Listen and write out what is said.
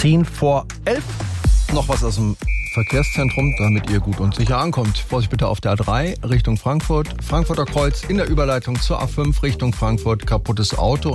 10:10. Noch was aus dem Verkehrszentrum, damit ihr gut und sicher ankommt. Vorsicht bitte auf der A3 Richtung Frankfurt. Frankfurter Kreuz in der Überleitung zur A5 Richtung Frankfurt. Kaputtes Auto.